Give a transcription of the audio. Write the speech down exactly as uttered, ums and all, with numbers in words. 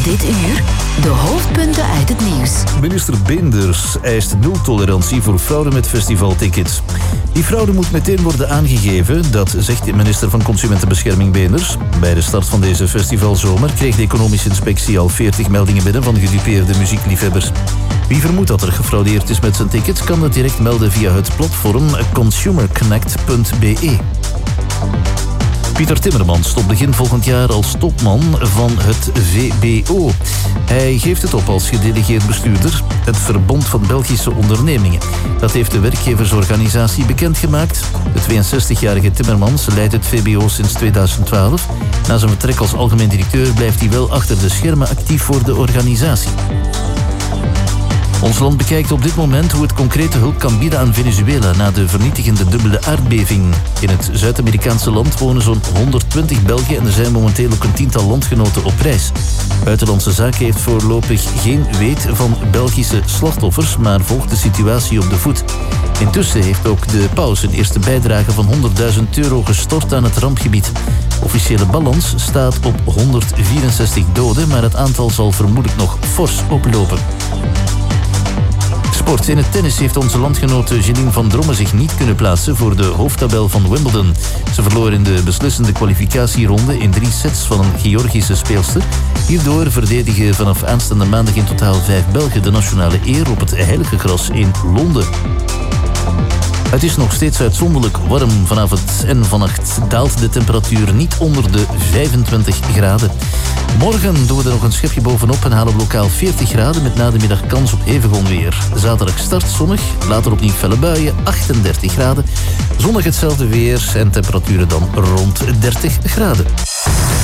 Dit uur de hoofdpunten uit het nieuws. Minister Beenders eist nul-tolerantie voor fraude met festivaltickets. Die fraude moet meteen worden aangegeven, dat zegt de minister van Consumentenbescherming Beenders. Bij de start van deze festivalzomer kreeg de economische inspectie al veertig meldingen binnen van gedupeerde muziekliefhebbers. Wie vermoedt dat er gefraudeerd is met zijn ticket, kan dat direct melden via het platform consumer connect punt b e. Pieter Timmermans stopt begin volgend jaar als topman van het V B O. Hij geeft het op als gedelegeerd bestuurder, het Verbond van Belgische Ondernemingen. Dat heeft de werkgeversorganisatie bekendgemaakt. De tweeënzestigjarige Timmermans leidt het V B O sinds tweeduizend twaalf. Na zijn vertrek als algemeen directeur blijft hij wel achter de schermen actief voor de organisatie. Ons land bekijkt op dit moment hoe het concrete hulp kan bieden aan Venezuela na de vernietigende dubbele aardbeving. In het Zuid-Amerikaanse land wonen zo'n honderdtwintig Belgen en er zijn momenteel ook een tiental landgenoten op reis. Buitenlandse Zaken heeft voorlopig geen weet van Belgische slachtoffers, maar volgt de situatie op de voet. Intussen heeft ook de paus een eerste bijdrage van honderdduizend euro gestort aan het rampgebied. Officiële balans staat op honderdvierenzestig doden, maar het aantal zal vermoedelijk nog fors oplopen. Sport. In het tennis heeft onze landgenote Jeline van Drommel zich niet kunnen plaatsen voor de hoofdtabel van Wimbledon. Ze verloor in de beslissende kwalificatieronde in drie sets van een Georgische speelster. Hierdoor verdedigen vanaf aanstaande maandag in totaal vijf Belgen de nationale eer op het heilige gras in Londen. Het is nog steeds uitzonderlijk warm vanavond en vannacht daalt de temperatuur niet onder de vijfentwintig graden. Morgen doen we er nog een schepje bovenop en halen we lokaal veertig graden met na de middag kans op hevig onweer. Zaterdag start zonnig, later opnieuw felle buien, achtendertig graden. Zondag hetzelfde weer en temperaturen dan rond dertig graden.